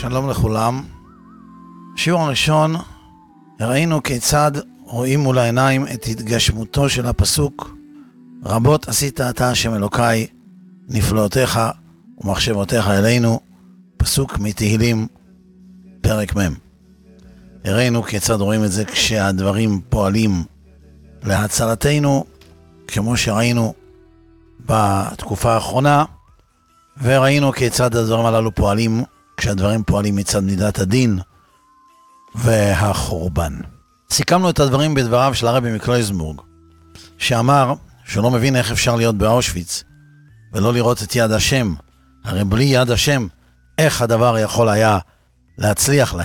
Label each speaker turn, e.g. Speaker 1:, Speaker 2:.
Speaker 1: שלום לכולם. בשיעור הראשון ראינו כיצד רואים מול העיניים את התגשמותו של הפסוק רבות עשית אתה השם אלוקיי, נפלאותיך ומחשבותיך אלינו, פסוק מתהילים פרק מ'. ראינו כיצד רואים את זה כשהדברים פועלים להצלתנו, כמו שראינו בתקופה האחרונה, וראינו כיצד הדברים הללו פועלים כשהדברים פועלים מצד מידת הדין והחורבן. סיכמנו את הדברים בדבריו של הרבי מקלויזבורג, שאמר שהוא לא מבין איך אפשר להיות באושוויץ ולא לראות את יד השם. הרי בלי יד השם, איך הדבר יכול היה להצליח להם?